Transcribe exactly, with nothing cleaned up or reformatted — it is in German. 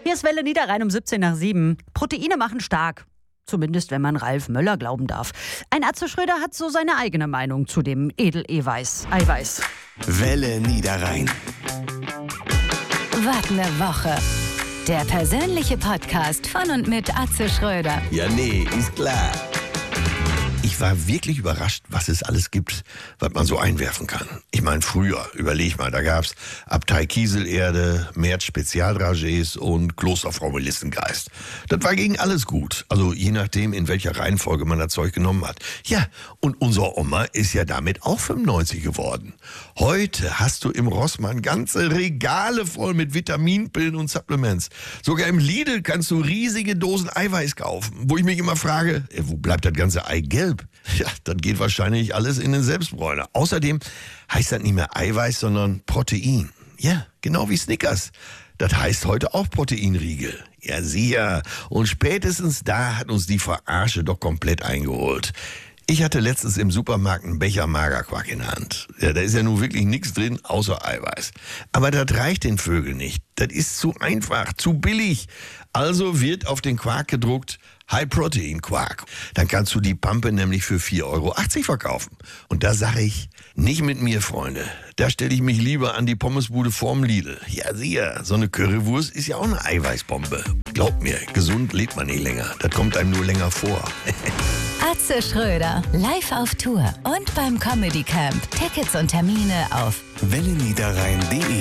Hier ist Welle Niederrhein um siebzehn nach sieben. Proteine machen stark. Zumindest, wenn man Ralf Möller glauben darf. Ein Atze Schröder hat so seine eigene Meinung zu dem Edel-Eiweiß. Eiweiß. Welle Niederrhein. Was ne Woche. Der persönliche Podcast von und mit Atze Schröder. Ja, nee, ist klar. Ich war wirklich überrascht, was es alles gibt, was man so einwerfen kann. Ich meine, früher, überleg mal, da gab's Abtei Kieselerde, Merz Spezialdragés und Klosterfrau Melissengeist. Das war gegen alles gut. Also je nachdem, in welcher Reihenfolge man das Zeug genommen hat. Ja, und unser Oma ist ja damit auch fünfundneunzig geworden. Heute hast du im Rossmann ganze Regale voll mit Vitaminpillen und Supplements. Sogar im Lidl kannst du riesige Dosen Eiweiß kaufen. Wo ich mich immer frage, äh, wo bleibt das ganze Eigelb? Ja, das geht wahrscheinlich alles in den Selbstbräuner. Außerdem heißt das nicht mehr Eiweiß, sondern Protein. Ja, genau wie Snickers. Das heißt heute auch Proteinriegel. Ja, sicher. Und spätestens da hat uns die Verarsche doch komplett eingeholt. Ich hatte letztens im Supermarkt einen Becher Magerquark in der Hand. Ja, da ist ja nun wirklich nichts drin, außer Eiweiß. Aber das reicht den Vögeln nicht. Das ist zu einfach, zu billig. Also wird auf den Quark gedruckt High-Protein-Quark. Dann kannst du die Pampe nämlich für vier Euro achtzig verkaufen. Und da sag ich, nicht mit mir, Freunde. Da stelle ich mich lieber an die Pommesbude vorm Lidl. Ja, sicher, so eine Currywurst ist ja auch eine Eiweißbombe. Glaubt mir, gesund lebt man nicht länger. Das kommt einem nur länger vor. Atze Schröder, live auf Tour und beim Comedy Camp. Tickets und Termine auf welle niederrhein punkt de